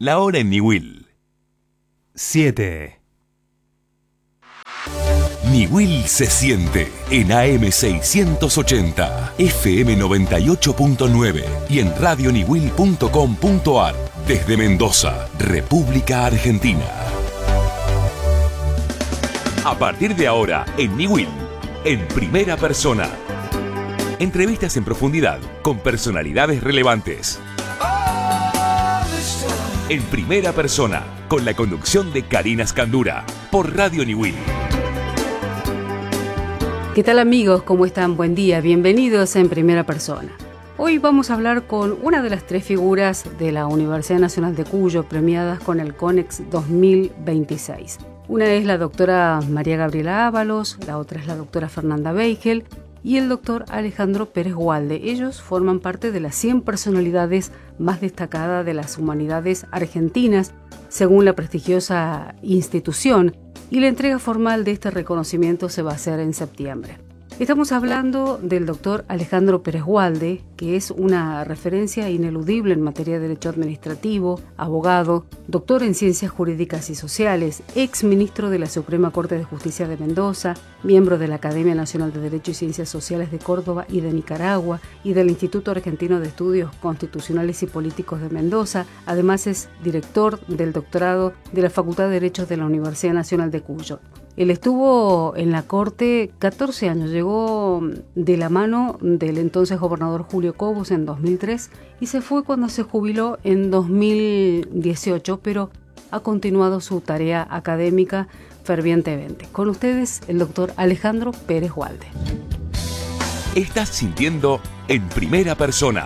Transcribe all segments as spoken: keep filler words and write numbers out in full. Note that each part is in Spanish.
La hora en Niwil. siete. Niwil se siente en A M seiscientos ochenta, F M noventa y ocho punto nueve y en radio niwil punto com punto ar desde Mendoza, República Argentina. A partir de ahora, en Niwil, en primera persona. Entrevistas en profundidad con personalidades relevantes. En primera persona, con la conducción de Karina Scandura, por Radio Niwil. ¿Qué tal, amigos? ¿Cómo están? Buen día, bienvenidos en primera persona. Hoy vamos a hablar con una de las tres figuras de la Universidad Nacional de Cuyo premiadas con el CONEX dos mil veintiséis. Una es la doctora María Gabriela Ábalos, la otra es la doctora Fernanda Beigel y el doctor Alejandro Pérez Gualde. Ellos forman parte de las cien personalidades más destacadas de las humanidades argentinas, según la prestigiosa institución, y la entrega formal de este reconocimiento se va a hacer en septiembre. Estamos hablando del doctor Alejandro Pérez Gualde, que es una referencia ineludible en materia de derecho administrativo, abogado, doctor en ciencias jurídicas y sociales, ex ministro de la Suprema Corte de Justicia de Mendoza, miembro de la Academia Nacional de Derecho y Ciencias Sociales de Córdoba y de Nicaragua y del Instituto Argentino de Estudios Constitucionales y Políticos de Mendoza. Además es director del doctorado de la Facultad de Derechos de la Universidad Nacional de Cuyo. Él estuvo en la Corte catorce años, llegó de la mano del entonces gobernador Julio Cobos en dos mil tres y se fue cuando se jubiló en dos mil dieciocho, pero ha continuado su tarea académica fervientemente. Con ustedes, el doctor Alejandro Pérez Gualde. Estás sintiendo en primera persona.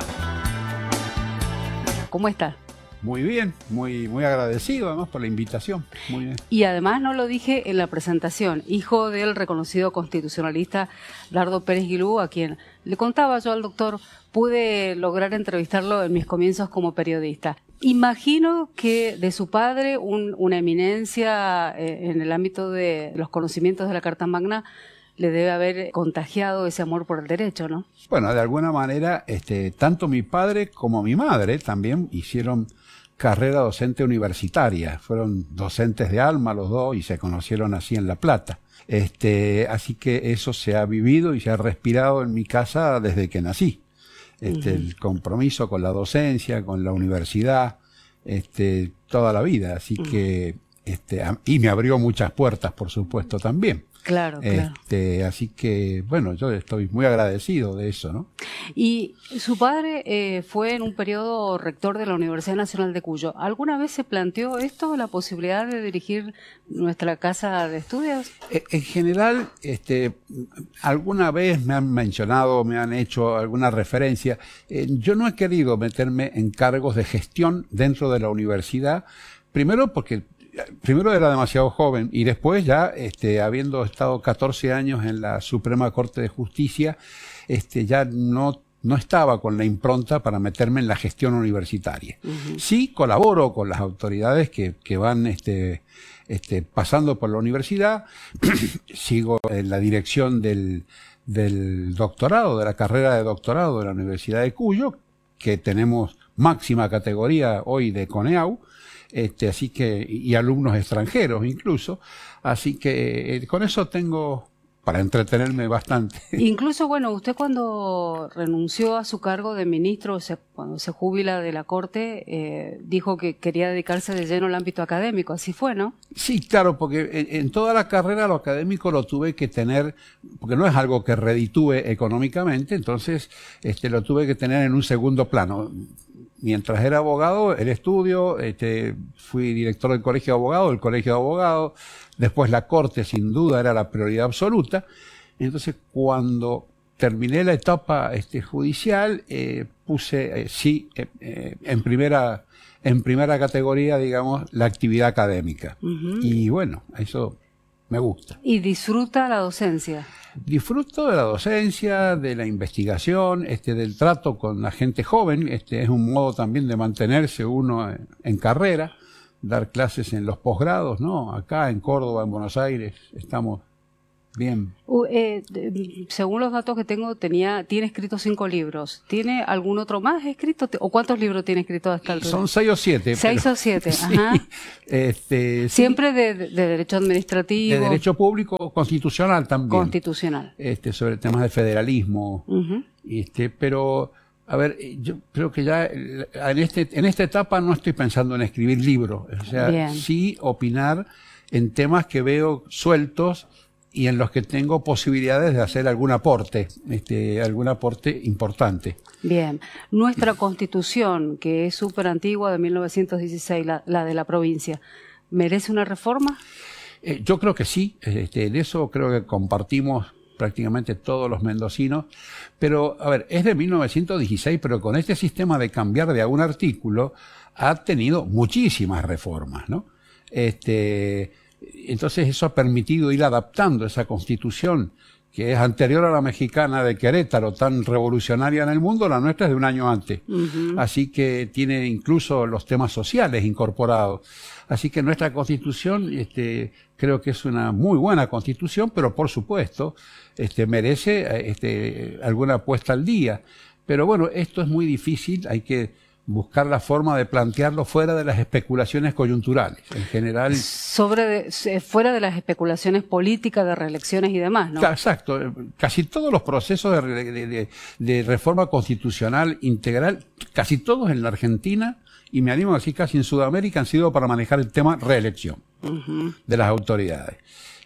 ¿Cómo está? Muy bien, muy, muy agradecido además por la invitación. Muy bien. Y además no lo dije en la presentación, hijo del reconocido constitucionalista Dardo Pérez Guilú, a quien le contaba yo al doctor, pude lograr entrevistarlo en mis comienzos como periodista. Imagino que de su padre, un, una eminencia eh, en el ámbito de los conocimientos de la Carta Magna, le debe haber contagiado ese amor por el derecho, ¿no? Bueno, de alguna manera, este, tanto mi padre como mi madre también hicieron carrera docente universitaria. Fueron docentes de alma los dos y se conocieron así en La Plata. Este, así que eso se ha vivido y se ha respirado en mi casa desde que nací. Este, uh-huh. El compromiso con la docencia, con la universidad, este, toda la vida. Así uh-huh. que, este, y me abrió muchas puertas, por supuesto, también. Claro, claro. Este, así que, bueno, yo estoy muy agradecido de eso, ¿no? Y su padre eh, fue en un periodo rector de la Universidad Nacional de Cuyo. ¿Alguna vez se planteó esto, la posibilidad de dirigir nuestra casa de estudios? En general, este, alguna vez me han mencionado, me han hecho alguna referencia. Eh, yo no he querido meterme en cargos de gestión dentro de la universidad, primero porque Primero era demasiado joven y después ya, este, habiendo estado catorce años en la Suprema Corte de Justicia, este, ya no, no estaba con la impronta para meterme en la gestión universitaria. Uh-huh. Sí colaboro con las autoridades que, que van, este, este, pasando por la universidad. Sigo en la dirección del, del doctorado, de la carrera de doctorado de la Universidad de Cuyo, que tenemos máxima categoría hoy de CONEAU. Este, así que, y alumnos extranjeros incluso, así que eh, con eso tengo para entretenerme bastante. Incluso, bueno, usted cuando renunció a su cargo de ministro, o sea, cuando se jubila de la Corte, eh, dijo que quería dedicarse de lleno al ámbito académico, así fue, ¿no? Sí, claro, porque en, en toda la carrera lo académico lo tuve que tener, porque no es algo que reditúe económicamente, entonces este, lo tuve que tener en un segundo plano. Mientras era abogado, el estudio, este, fui director del colegio de abogados, del colegio de abogados, después la corte sin duda era la prioridad absoluta. Entonces cuando terminé la etapa este, judicial, eh, puse, eh, sí, eh, eh, en primera, en primera categoría, digamos, la actividad académica. Uh-huh. Y bueno, eso me gusta. ¿Y disfruta la docencia? Disfruto de la docencia, de la investigación, este, del trato con la gente joven. Este es un modo también de mantenerse uno en, en carrera, dar clases en los posgrados, ¿no? Acá en Córdoba, en Buenos Aires, estamos Bien. Uh, eh, según los datos que tengo, tenía, tiene escritos cinco libros. ¿Tiene algún otro más escrito? ¿O cuántos libros tiene escrito hasta el Son seis o siete. Seis pero, o siete, sí, ajá. Este, Siempre sí, de, de derecho administrativo. de derecho público constitucional también. Constitucional. Este, sobre temas de federalismo. Uh-huh. Este, pero, a ver, yo creo que ya en, este, en esta etapa no estoy pensando en escribir libros. O sea, Bien. sí opinar en temas que veo sueltos y en los que tengo posibilidades de hacer algún aporte, este, algún aporte importante. Bien. Nuestra Constitución, que es súper antigua, de mil novecientos dieciséis, la, la de la provincia, ¿merece una reforma? Eh, yo creo que sí, este, en eso creo que compartimos prácticamente todos los mendocinos, pero, a ver, es de mil novecientos dieciséis, pero con este sistema de cambiar de algún artículo ha tenido muchísimas reformas, ¿no? Este, entonces eso ha permitido ir adaptando esa Constitución, que es anterior a la mexicana de Querétaro, tan revolucionaria en el mundo. La nuestra es de un año antes. Uh-huh. Así que tiene incluso los temas sociales incorporados. Así que nuestra Constitución, este, creo que es una muy buena Constitución, pero por supuesto, este, merece, este, alguna puesta al día. Pero bueno, esto es muy difícil, hay que buscar la forma de plantearlo fuera de las especulaciones coyunturales. En general... Sobre de, fuera de las especulaciones políticas, de reelecciones y demás, ¿no? Exacto. Casi todos los procesos de, de, de, de reforma constitucional integral, casi todos en la Argentina, y me animo a decir casi en Sudamérica, han sido para manejar el tema reelección uh-huh. de las autoridades.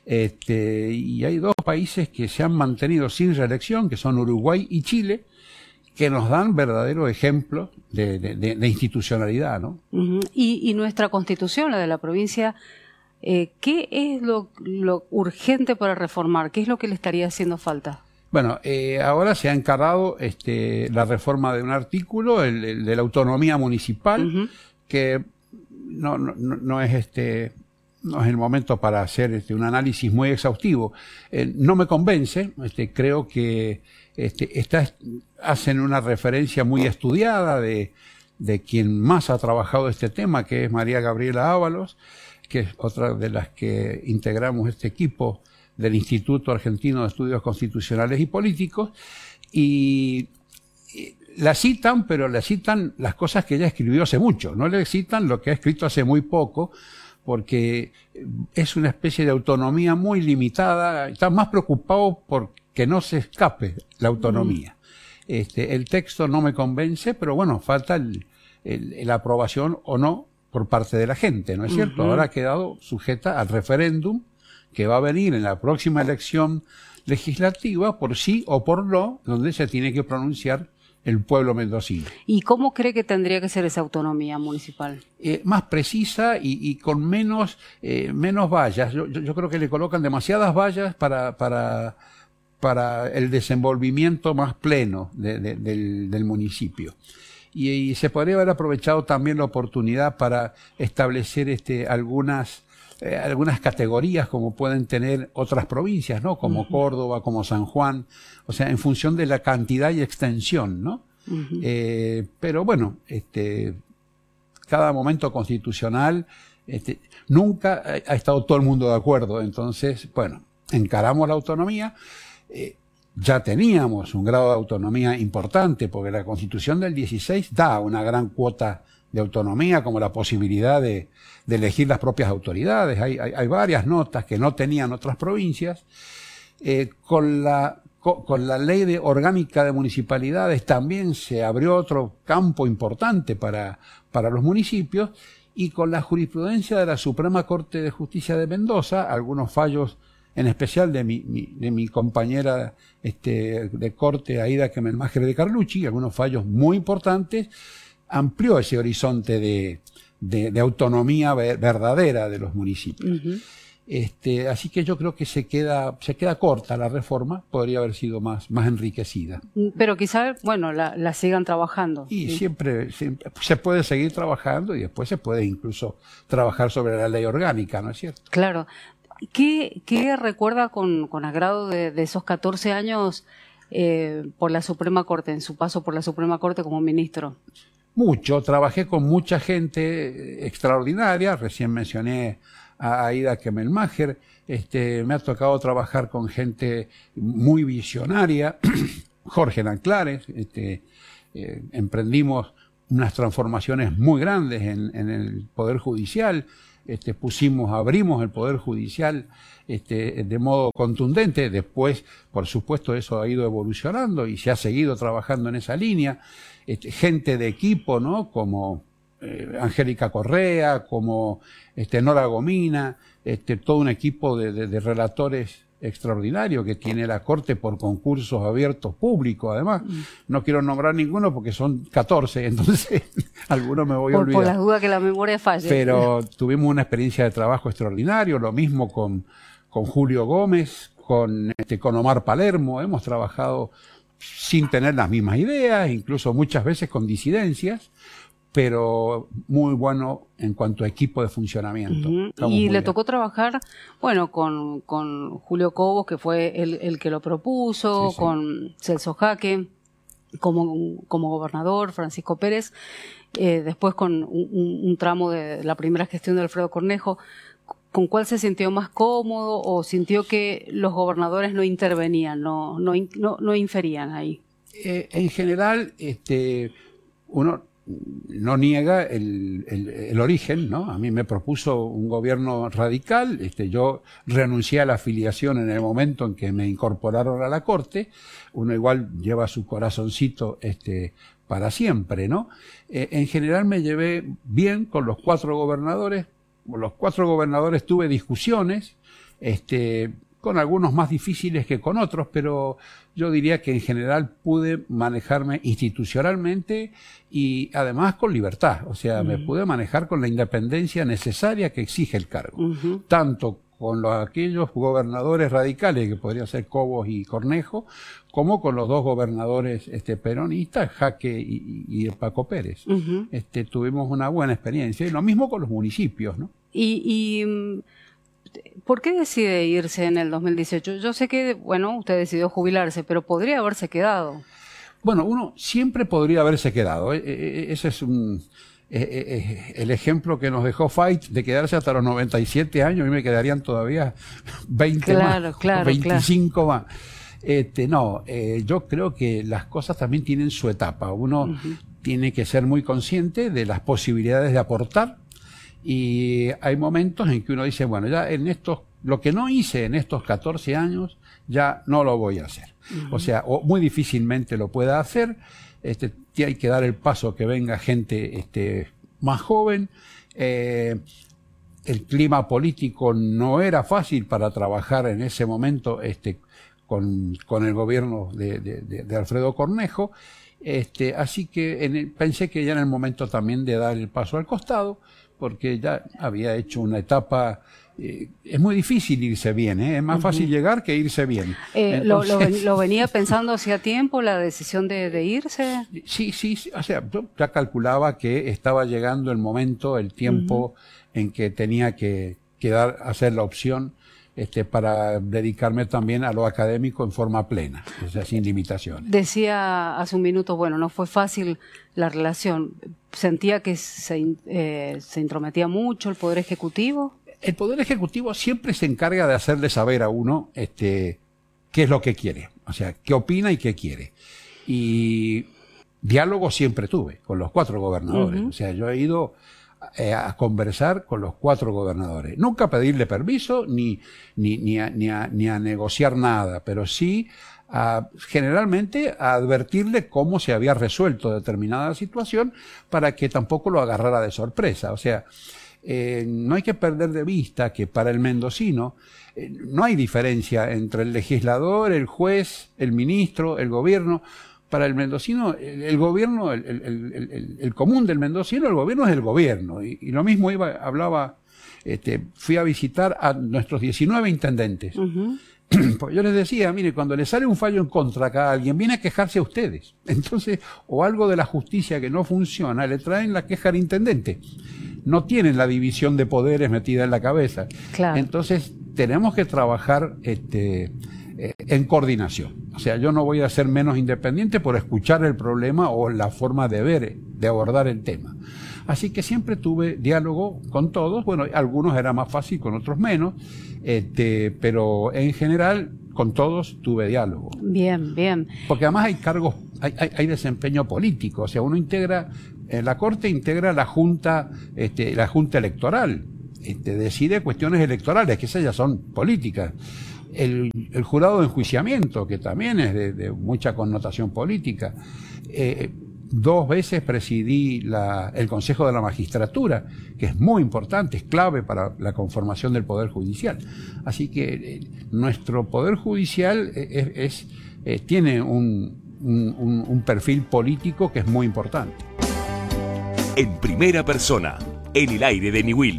Este, y hay dos países que se han mantenido sin reelección, que son Uruguay y Chile, que nos dan verdadero ejemplo de, de, de, de institucionalidad, ¿no? Uh-huh. Y, y nuestra Constitución, la de la provincia, eh, ¿qué es lo, lo urgente para reformar? ¿Qué es lo que le estaría haciendo falta? Bueno, eh, ahora se ha encarado este, la reforma de un artículo, el, el de la autonomía municipal, uh-huh. que no, no, no es este... no es el momento para hacer este, un análisis muy exhaustivo. Eh, no me convence, este, creo que este, está, hacen una referencia muy estudiada de, de quien más ha trabajado este tema, que es María Gabriela Ábalos, que es otra de las que integramos este equipo del Instituto Argentino de Estudios Constitucionales y Políticos, y, y la citan, pero le citan las cosas que ella escribió hace mucho, no le citan lo que ha escrito hace muy poco, porque es una especie de autonomía muy limitada. Está más preocupado por que no se escape la autonomía. Mm. Este, el texto no me convence, pero bueno, falta el, el, la aprobación o no por parte de la gente, ¿no es cierto? Uh-huh. Ahora ha quedado sujeta al referéndum que va a venir en la próxima elección legislativa, por sí o por no, donde se tiene que pronunciar el pueblo mendocino. ¿Y cómo cree que tendría que ser esa autonomía municipal? Eh, más precisa y, y con menos eh, menos vallas. Yo, yo, yo creo que le colocan demasiadas vallas para para para el desenvolvimiento más pleno de, de, del, del municipio. Y, y se podría haber aprovechado también la oportunidad para establecer este algunas eh, algunas categorías como pueden tener otras provincias, ¿no? Como uh-huh. Córdoba, como San Juan, o sea, en función de la cantidad y extensión, ¿no? Uh-huh. Eh, pero bueno, este, cada momento constitucional, este, nunca ha, ha estado todo el mundo de acuerdo, entonces, bueno, encaramos la autonomía, eh, ya teníamos un grado de autonomía importante, porque la Constitución del dieciséis da una gran cuota de autonomía, como la posibilidad de, de elegir las propias autoridades. Hay, hay, hay varias notas que no tenían otras provincias. Eh, con la con, con la ley de orgánica de municipalidades también se abrió otro campo importante para, para los municipios, y con la jurisprudencia de la Suprema Corte de Justicia de Mendoza, algunos fallos, en especial de mi, mi, de mi compañera este, de corte, Aida Kemelmacher de Carlucci, algunos fallos muy importantes, amplió ese horizonte de, de, de autonomía ver, verdadera de los municipios. Uh-huh. Este, así que yo creo que se queda, se queda corta la reforma, podría haber sido más, más enriquecida. Pero quizá, bueno, la, la sigan trabajando. Y ¿sí? siempre, siempre se puede seguir trabajando, y después se puede incluso trabajar sobre la ley orgánica, ¿no es cierto? Claro. ¿Qué, qué recuerda con, con agrado de, de esos catorce años eh, por la Suprema Corte, en su paso por la Suprema Corte como ministro? Mucho, trabajé con mucha gente extraordinaria, recién mencioné a Aida Kemelmacher, este, me ha tocado trabajar con gente muy visionaria, Jorge Nanclares, este, eh, emprendimos unas transformaciones muy grandes en, en el Poder Judicial, este, pusimos, abrimos el Poder Judicial este, de modo contundente. Después, por supuesto, eso ha ido evolucionando y se ha seguido trabajando en esa línea. Este, gente de equipo, ¿no? Como eh, Angélica Correa, como este, Nora Gomina, este, todo un equipo de, de, de relatores extraordinario que tiene la Corte por concursos abiertos públicos, además. No quiero nombrar ninguno porque son catorce, entonces algunos me voy a por, olvidar. Por las dudas que la memoria falle. Pero tuvimos una experiencia de trabajo extraordinario, lo mismo con, con Julio Gómez, con, este, con Omar Palermo. Hemos trabajado sin tener las mismas ideas, incluso muchas veces con disidencias, pero muy bueno en cuanto a equipo de funcionamiento. Uh-huh. Y le bien. Tocó trabajar, bueno, con, con Julio Cobos, que fue el, el que lo propuso, sí, sí. con Celso Jaque, como, como gobernador, Francisco Pérez, eh, después con un, un tramo de la primera gestión de Alfredo Cornejo. ¿Con cuál se sintió más cómodo o sintió que los gobernadores no intervenían, no, no, no, no inferían ahí? Eh, en general, este, uno no niega el, el, el origen, ¿no? A mí me propuso un gobierno radical, este, yo renuncié a la afiliación en el momento en que me incorporaron a la Corte. Uno igual lleva su corazoncito este, para siempre, ¿no? Eh, en general me llevé bien con los cuatro gobernadores. Con los cuatro gobernadores tuve discusiones, este, con algunos más difíciles que con otros, pero yo diría que en general pude manejarme institucionalmente y además con libertad. O sea, uh-huh. me pude manejar con la independencia necesaria que exige el cargo. Uh-huh. Tanto con los, aquellos gobernadores radicales, que podrían ser Cobos y Cornejo, como con los dos gobernadores este, peronistas, Jaque y, y Paco Pérez. Uh-huh. Este, tuvimos una buena experiencia. Y lo mismo con los municipios, ¿no? Y... y... ¿Por qué decide irse en el dos mil dieciocho? Yo sé que, bueno, usted decidió jubilarse, pero podría haberse quedado. Bueno, uno siempre podría haberse quedado. Ese es un, el ejemplo que nos dejó Fait de quedarse hasta los noventa y siete años. A mí me quedarían todavía veinte claro, más, claro, veinticinco claro. más. Este, no, eh, yo creo que las cosas también tienen su etapa. Uno uh-huh. tiene que ser muy consciente de las posibilidades de aportar. Y hay momentos en que uno dice, bueno, ya en estos, lo que no hice en estos catorce años, ya no lo voy a hacer. Uh-huh. O sea, o muy difícilmente lo pueda hacer. Este, hay que dar el paso que venga gente este, más joven. Eh, el clima político no era fácil para trabajar en ese momento este, con, con el gobierno de, de, de, de Alfredo Cornejo. Este, así que en el, pensé que ya era el momento también de dar el paso al costado, porque ya había hecho una etapa. Eh, es muy difícil irse bien, ¿eh? Es más uh-huh. fácil llegar que irse bien. Eh, Entonces, lo, lo, ¿Lo venía pensando hacía tiempo la decisión de, de irse? Sí, sí, sí, o sea, yo ya calculaba que estaba llegando el momento, el tiempo uh-huh. en que tenía que, que dar, hacer la opción este, para dedicarme también a lo académico en forma plena, o sea, sin limitaciones. Decía hace un minuto, bueno, no fue fácil la relación. ¿Sentía que se, eh, se intrometía mucho el Poder Ejecutivo? El Poder Ejecutivo siempre se encarga de hacerle saber a uno este, qué es lo que quiere, o sea, qué opina y qué quiere. Y diálogo siempre tuve con los cuatro gobernadores. Uh-huh. O sea, yo he ido eh, a conversar con los cuatro gobernadores. Nunca a pedirle permiso ni, ni, ni, a, ni, a, ni a negociar nada, pero sí a, generalmente a advertirle cómo se había resuelto determinada situación para que tampoco lo agarrara de sorpresa. O sea, eh, no hay que perder de vista que para el mendocino eh, no hay diferencia entre el legislador, el juez, el ministro, el gobierno. Para el mendocino, el, el gobierno, el, el, el, el, el común del mendocino, el gobierno es el gobierno. Y, y lo mismo iba, hablaba, este, fui a visitar a nuestros diecinueve intendentes. Uh-huh. Pues yo les decía, mire, cuando le sale un fallo en contra acá a alguien, viene a quejarse a ustedes. Entonces, o algo de la justicia que no funciona, le traen la queja al intendente. No tienen la división de poderes metida en la cabeza. Claro. Entonces, tenemos que trabajar este, eh, en coordinación. O sea, yo no voy a ser menos independiente por escuchar el problema o la forma de ver, de abordar el tema. Así que siempre tuve diálogo con todos. Bueno, algunos era más fácil, con otros menos, este, pero en general con todos tuve diálogo. Bien, bien. Porque además hay cargos, hay, hay, hay desempeño político, o sea, uno integra, en la Corte integra la Junta, este, la Junta Electoral, este, decide cuestiones electorales, que esas ya son políticas. El, el jurado de enjuiciamiento, que también es de, de mucha connotación política. Eh, dos veces presidí la, el Consejo de la Magistratura, que es muy importante, es clave para la conformación del Poder Judicial. Así que eh, nuestro Poder Judicial es, es, eh, tiene un, un, un perfil político que es muy importante. En primera persona, en el aire de Niwil.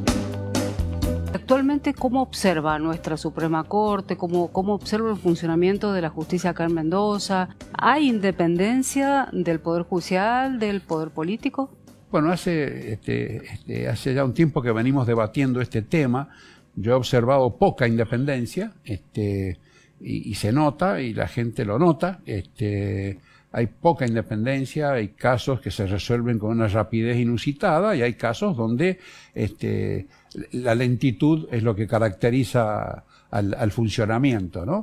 Actualmente, ¿cómo observa nuestra Suprema Corte? ¿Cómo, cómo observa el funcionamiento de la justicia acá en Mendoza? ¿Hay independencia del Poder Judicial, del Poder Político? Bueno, hace, este, este, hace ya un tiempo que venimos debatiendo este tema. Yo he observado poca independencia, este, y, y se nota, y la gente lo nota. Este, hay poca independencia, hay casos que se resuelven con una rapidez inusitada, y hay casos donde este, la lentitud es lo que caracteriza al, al funcionamiento, ¿no?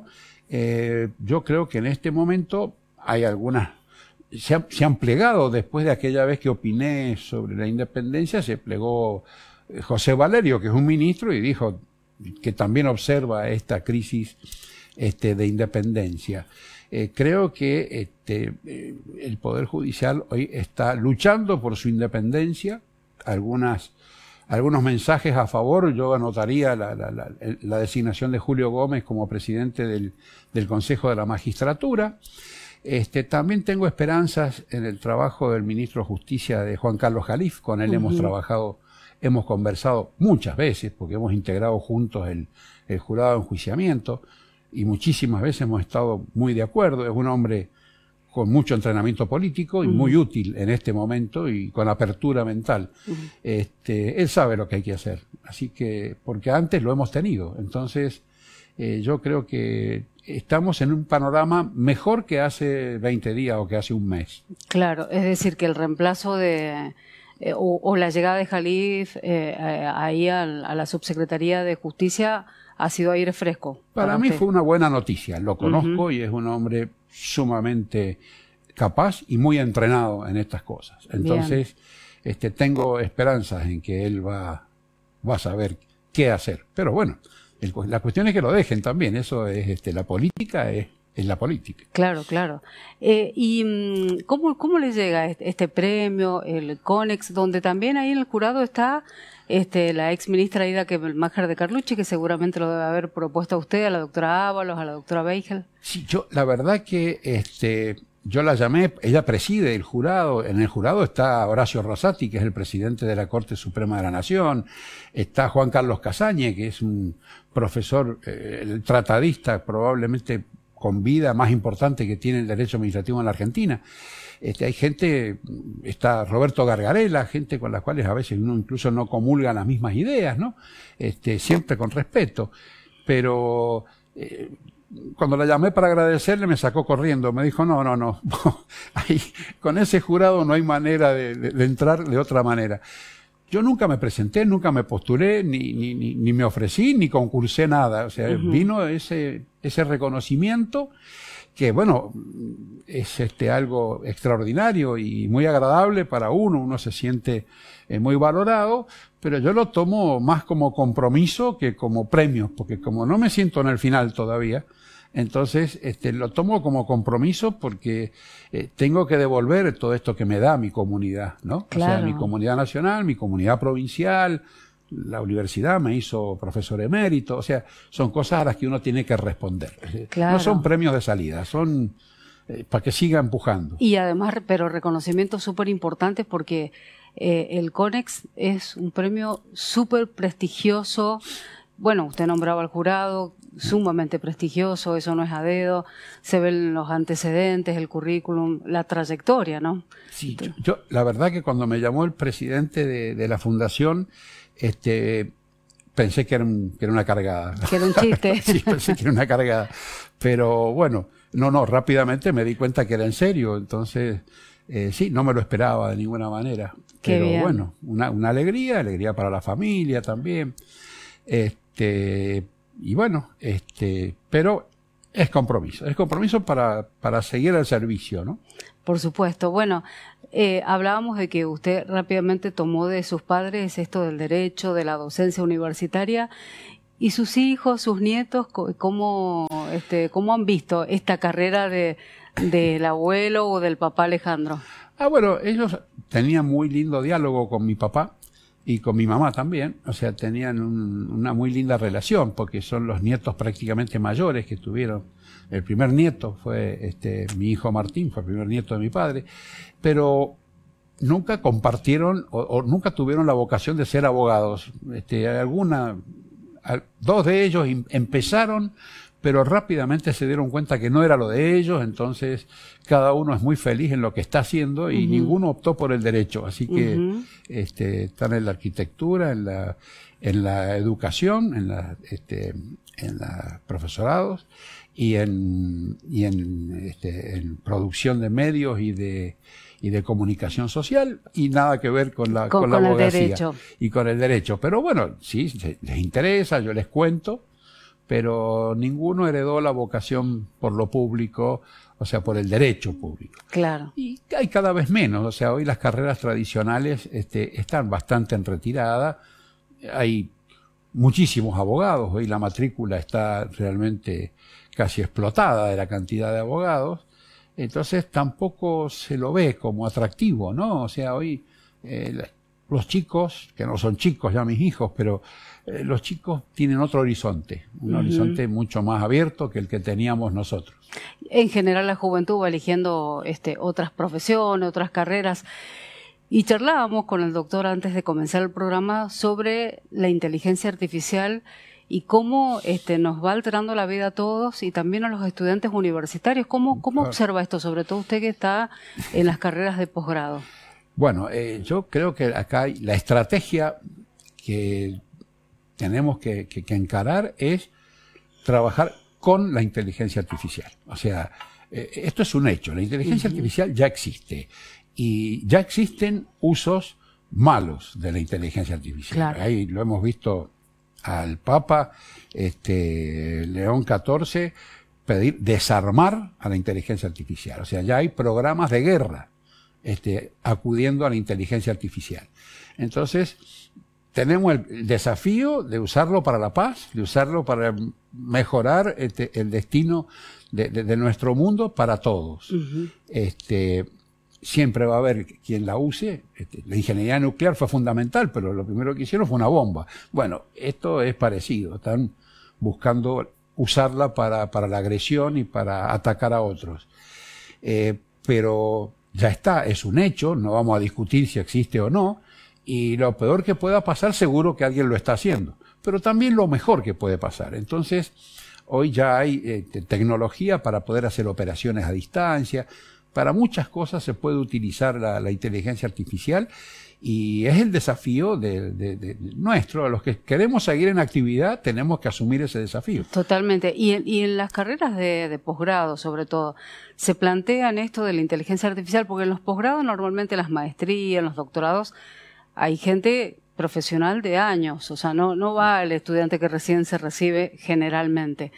Eh, yo creo que en este momento hay algunas, se, ha, se han plegado, después de aquella vez que opiné sobre la independencia, se plegó José Valerio, que es un ministro, y dijo que también observa esta crisis este, de independencia. Eh, creo que este, eh, el Poder Judicial hoy está luchando por su independencia. Algunas, algunos mensajes a favor. Yo anotaría la, la, la, la designación de Julio Gómez como presidente del, del Consejo de la Magistratura. Este, también tengo esperanzas en el trabajo del ministro de Justicia, de Juan Carlos Jalif. Con él uh-huh. hemos trabajado, hemos conversado muchas veces, porque hemos integrado juntos el, el jurado de enjuiciamiento. Y muchísimas veces hemos estado muy de acuerdo. Es un hombre con mucho entrenamiento político y uh-huh. muy útil en este momento y con apertura mental. Uh-huh. Este, él sabe lo que hay que hacer. Así que, porque antes lo hemos tenido. Entonces, eh, yo creo que estamos en un panorama mejor que hace veinte días o que hace un mes. Claro, es decir, que el reemplazo de... Eh, o, o la llegada de Jalif eh, ahí a, a la Subsecretaría de Justicia ha sido aire fresco. Para, para mí usted. Fue una buena noticia. Lo conozco uh-huh. y es un hombre sumamente capaz y muy entrenado en estas cosas. Entonces, este, tengo esperanzas en que él va, va a saber qué hacer. Pero bueno, el, la cuestión es que lo dejen también. Eso es, este, la política es, es la política. Claro, claro. Eh, ¿Y cómo, cómo le llega este, este premio, el CONEX, donde también ahí en el jurado está... Este, la ex ministra Aida Kemmelmacher de Carlucci, que seguramente lo debe haber propuesto a usted, a la doctora Ábalos, a la doctora Beigel? Sí, yo, la verdad que este, yo la llamé, ella preside el jurado, en el jurado está Horacio Rosati, que es el presidente de la Corte Suprema de la Nación, está Juan Carlos Casañe, que es un profesor, eh, el tratadista probablemente con vida más importante que tiene el derecho administrativo en la Argentina. Este, hay gente, está Roberto Gargarella, gente con las cuales a veces uno incluso no comulga las mismas ideas, ¿no? Este, siempre con respeto. Pero eh, cuando la llamé para agradecerle me sacó corriendo, me dijo no, no, no, ahí, con ese jurado no hay manera de, de, de entrar de otra manera. Yo nunca me presenté, nunca me postulé, ni, ni, ni, ni me ofrecí, ni concursé nada. O sea, uh-huh. vino ese, ese reconocimiento que, bueno, es este algo extraordinario y muy agradable para uno. Uno se siente eh, muy valorado, pero yo lo tomo más como compromiso que como premio, porque como no me siento en el final todavía, entonces este, lo tomo como compromiso porque eh, tengo que devolver todo esto que me da mi comunidad, ¿no? Claro. O sea, mi comunidad nacional, mi comunidad provincial, la universidad me hizo profesor emérito, o sea, son cosas a las que uno tiene que responder. Claro. No son premios de salida, son eh, para que siga empujando. Y además, pero reconocimientos súper importantes porque eh, el CONEX es un premio súper prestigioso. Bueno, usted nombraba al jurado, sumamente prestigioso, eso no es a dedo, se ven los antecedentes, el currículum, la trayectoria, ¿no? Sí, yo, yo la verdad que cuando me llamó el presidente de, de la fundación, este, pensé que era, un, que era una cargada. Que era un chiste. Sí, pensé que era una cargada. Pero bueno, no, no, rápidamente me di cuenta que era en serio. Entonces, eh, sí, no me lo esperaba de ninguna manera. Qué pero bien. bueno, una, una alegría, alegría para la familia también. Este, y bueno, este, pero es compromiso, es compromiso para, para seguir al servicio, ¿no? Por supuesto. Bueno, eh, hablábamos de que usted rápidamente tomó de sus padres esto del derecho, de la docencia universitaria, y sus hijos, sus nietos, ¿cómo, este, cómo han visto esta carrera de del abuelo o del papá Alejandro? Ah, bueno, ellos tenían muy lindo diálogo con mi papá y con mi mamá también, o sea, tenían un, una muy linda relación, porque son los nietos prácticamente mayores que tuvieron. El primer nieto fue este mi hijo Martín, fue el primer nieto de mi padre, pero nunca compartieron o, o nunca tuvieron la vocación de ser abogados. Este, alguna, dos de ellos empezaron, pero rápidamente se dieron cuenta que no era lo de ellos, entonces cada uno es muy feliz en lo que está haciendo y uh-huh. ninguno optó por el derecho, así que uh-huh. este, están en la arquitectura, en la, en la educación, en la, este, en los profesorados y en, y en, este, en producción de medios y de, y de comunicación social, y nada que ver con la, con, con la con abogacía el derecho. Y con el derecho. Pero bueno, sí, les interesa, yo les cuento, pero ninguno heredó la vocación por lo público, o sea, por el derecho público. Claro. Y hay cada vez menos, o sea, hoy las carreras tradicionales este, están bastante en retirada, hay muchísimos abogados, hoy la matrícula está realmente casi explotada de la cantidad de abogados, entonces tampoco se lo ve como atractivo, ¿no? O sea, hoy eh, los chicos, que no son chicos ya mis hijos, pero eh, los chicos tienen otro horizonte, un uh-huh. horizonte mucho más abierto que el que teníamos nosotros. En general la juventud va eligiendo este, otras profesiones, otras carreras. Y charlábamos con el doctor antes de comenzar el programa sobre la inteligencia artificial y cómo este, nos va alterando la vida a todos y también a los estudiantes universitarios. ¿Cómo, cómo claro. observa esto? Sobre todo usted que está en las carreras de posgrado. Bueno, eh, yo creo que acá hay la estrategia que tenemos que, que, que encarar es trabajar con la inteligencia artificial. O sea, eh, esto es un hecho. La inteligencia uh-huh. artificial ya existe. Y ya existen usos malos de la inteligencia artificial. Claro. Ahí lo hemos visto al Papa este, León catorce pedir desarmar a la inteligencia artificial. O sea, ya hay programas de guerra este, acudiendo a la inteligencia artificial. Entonces, tenemos el desafío de usarlo para la paz, de usarlo para mejorar este, el destino de, de, de nuestro mundo para todos. Uh-huh. Este... Siempre va a haber quien la use. Este, la ingeniería nuclear fue fundamental, pero lo primero que hicieron fue una bomba. Bueno, esto es parecido. Están buscando usarla para, para la agresión y para atacar a otros. Eh, pero ya está, es un hecho, no vamos a discutir si existe o no. Y lo peor que pueda pasar, seguro que alguien lo está haciendo. Pero también lo mejor que puede pasar. Entonces, hoy ya hay eh, tecnología para poder hacer operaciones a distancia. Para muchas cosas se puede utilizar la, la inteligencia artificial y es el desafío de, de, de nuestro. Los que queremos seguir en actividad tenemos que asumir ese desafío. Totalmente. Y en, y en las carreras de, de posgrado, sobre todo, ¿se plantean esto de la inteligencia artificial? Porque en los posgrados, normalmente las maestrías, en los doctorados, hay gente profesional de años. O sea, no, no va el estudiante que recién se recibe generalmente.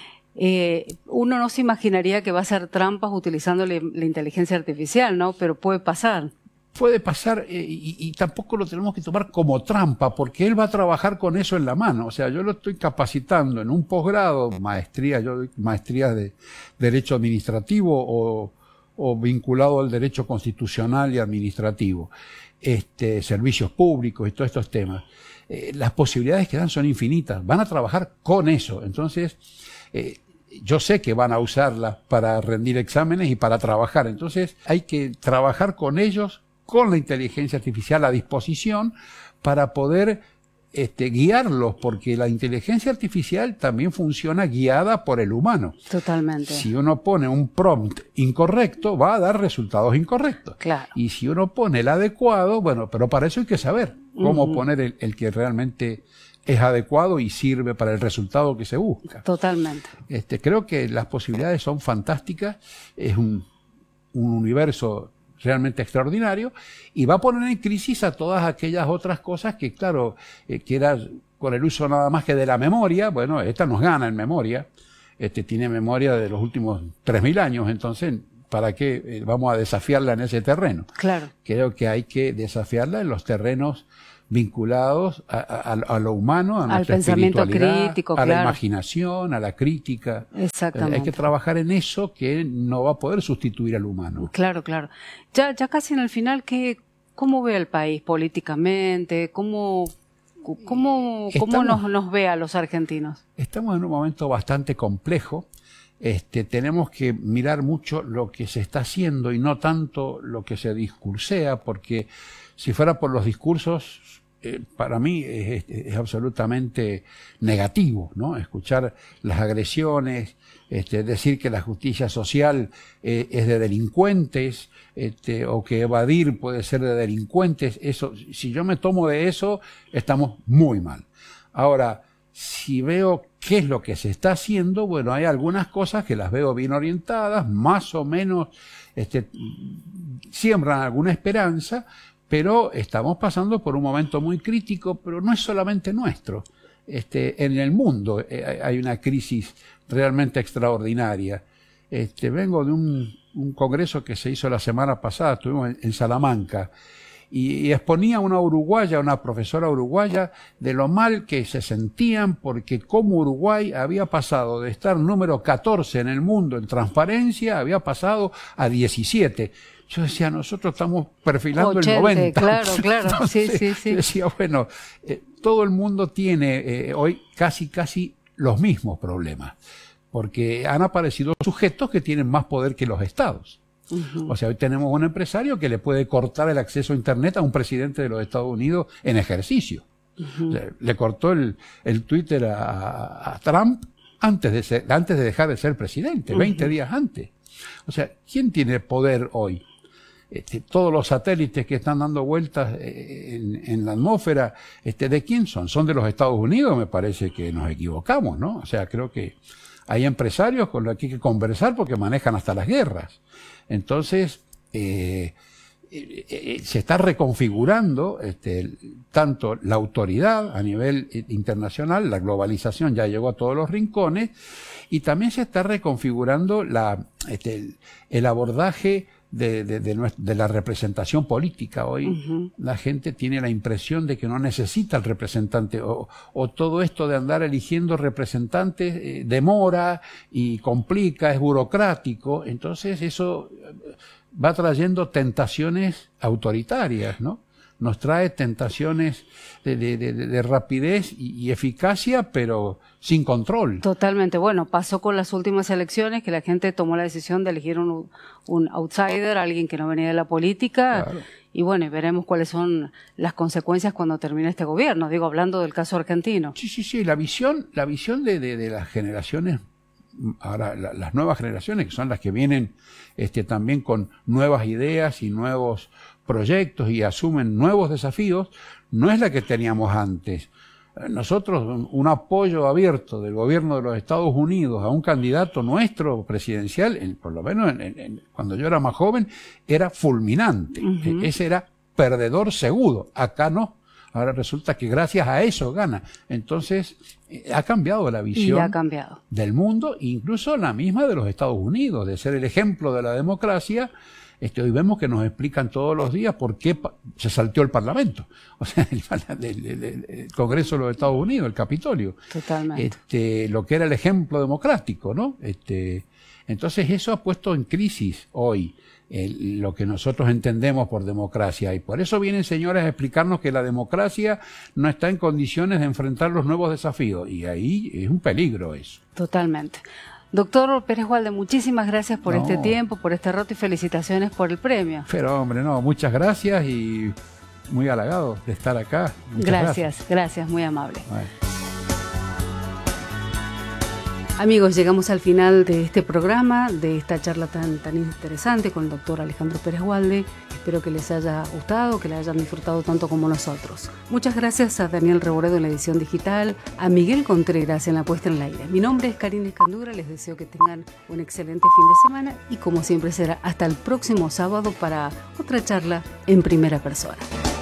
Eh, uno no se imaginaría que va a hacer trampas utilizando la, la inteligencia artificial, ¿no? Pero puede pasar. Puede pasar eh, y, y tampoco lo tenemos que tomar como trampa, porque él va a trabajar con eso en la mano. O sea, yo lo estoy capacitando en un posgrado, maestría, yo doy maestrías de derecho administrativo o, o vinculado al derecho constitucional y administrativo, este, servicios públicos y todos estos temas. Eh, las posibilidades que dan son infinitas. Van a trabajar con eso. Entonces, Eh, yo sé que van a usarla para rendir exámenes y para trabajar, entonces hay que trabajar con ellos, con la inteligencia artificial a disposición para poder este, guiarlos, porque la inteligencia artificial también funciona guiada por el humano. Totalmente. Si uno pone un prompt incorrecto, va a dar resultados incorrectos. Claro. Y si uno pone el adecuado, bueno, pero para eso hay que saber cómo uh-huh. poner el, el que realmente es adecuado y sirve para el resultado que se busca. Totalmente. Este, creo que las posibilidades son fantásticas, es un, un universo realmente extraordinario, y va a poner en crisis a todas aquellas otras cosas que, claro, eh, que era con el uso nada más que de la memoria. Bueno, esta nos gana en memoria, este tiene memoria de los últimos tres mil años, entonces, ¿para qué eh, vamos a desafiarla en ese terreno? Claro. Creo que hay que desafiarla en los terrenos vinculados a, a, a lo humano, a nuestra al pensamiento espiritualidad, crítico, a claro. la imaginación, a la crítica. Exactamente. Hay que trabajar en eso, que no va a poder sustituir al humano. Claro, claro. Ya, ya casi en el final, ¿qué, ¿cómo ve el país políticamente? ¿Cómo, cómo, Estamos, cómo nos, nos ve a los argentinos? Estamos en un momento bastante complejo. Este, tenemos que mirar mucho lo que se está haciendo y no tanto lo que se discursea, porque si fuera por los discursos, Eh, para mí es, es, es absolutamente negativo, ¿no? Escuchar las agresiones, este, decir que la justicia social eh, es de delincuentes, este, o que evadir puede ser de delincuentes. Eso, si yo me tomo de eso, estamos muy mal. Ahora, si veo qué es lo que se está haciendo, bueno, hay algunas cosas que las veo bien orientadas, más o menos este, siembran alguna esperanza, pero estamos pasando por un momento muy crítico, pero no es solamente nuestro. Este, en el mundo eh, hay una crisis realmente extraordinaria. Este, vengo de un, un congreso que se hizo la semana pasada, estuvimos en, en Salamanca, y, y exponía una uruguaya, una profesora uruguaya, de lo mal que se sentían porque como Uruguay había pasado de estar número catorce en el mundo en transparencia, había pasado a diecisiete. Yo decía, nosotros estamos perfilando ochenta, el noventa. Claro, claro. Entonces, sí, sí, sí. Yo decía, bueno, eh, todo el mundo tiene eh, hoy casi, casi los mismos problemas, porque han aparecido sujetos que tienen más poder que los estados. Uh-huh. O sea, hoy tenemos un empresario que le puede cortar el acceso a Internet a un presidente de los Estados Unidos en ejercicio. Uh-huh. O sea, le cortó el, el Twitter a, a Trump antes de, ser, antes de dejar de ser presidente, uh-huh. veinte días antes. O sea, ¿quién tiene poder hoy? Este, todos los satélites que están dando vueltas en, en la atmósfera, este, ¿de quién son? ¿Son de los Estados Unidos? Me parece que nos equivocamos, ¿no? O sea, creo que hay empresarios con los que hay que conversar porque manejan hasta las guerras. Entonces, eh, eh, eh, se está reconfigurando este, tanto la autoridad a nivel internacional, la globalización ya llegó a todos los rincones, y también se está reconfigurando la, este, el, el abordaje De, de, de, nuestra, de la representación política. Hoy uh-huh. la gente tiene la impresión de que no necesita el representante, o, o todo esto de andar eligiendo representantes eh, demora y complica, es burocrático. Entonces eso va trayendo tentaciones autoritarias, ¿no? Nos trae tentaciones de, de, de, de rapidez y, y eficacia, pero sin control. Totalmente. Bueno, pasó con las últimas elecciones que la gente tomó la decisión de elegir un, un outsider, alguien que no venía de la política. Claro. Y bueno, y veremos cuáles son las consecuencias cuando termine este gobierno. Digo, hablando del caso argentino. Sí, sí, sí. La visión, la visión de, de, de las generaciones, ahora la, las nuevas generaciones, que son las que vienen este, también con nuevas ideas y nuevos proyectos y asumen nuevos desafíos, no es la que teníamos antes. Nosotros, un apoyo abierto del gobierno de los Estados Unidos a un candidato nuestro presidencial, en, por lo menos en, en, cuando yo era más joven, era fulminante. Uh-huh. Ese era perdedor seguro. Acá no. Ahora resulta que gracias a eso gana. Entonces, eh, ha cambiado la visión y ha cambiado. del mundo, incluso la misma de los Estados Unidos, de ser el ejemplo de la democracia. Este, hoy vemos que nos explican todos los días por qué pa- se salteó el Parlamento, o sea, el, el, el, el Congreso de los Estados Unidos, el Capitolio. Totalmente. Este, lo que era el ejemplo democrático, ¿no? Este, entonces eso ha puesto en crisis hoy el, lo que nosotros entendemos por democracia, y por eso vienen señores a explicarnos que la democracia no está en condiciones de enfrentar los nuevos desafíos, y ahí es un peligro eso. Totalmente. Doctor Pérez Walde, muchísimas gracias por no. este tiempo, por este rato, y felicitaciones por el premio. Pero hombre, no, muchas gracias y muy halagado de estar acá. Muchas gracias, gracias, gracias, muy amable. Bueno. Amigos, llegamos al final de este programa, de esta charla tan, tan interesante con el doctor Alejandro Pérez Walde. Espero que les haya gustado, que la hayan disfrutado tanto como nosotros. Muchas gracias a Daniel Reboredo en la edición digital, a Miguel Contreras en la puesta en el aire. Mi nombre es Karina Escandura, les deseo que tengan un excelente fin de semana y como siempre será hasta el próximo sábado para otra charla en primera persona.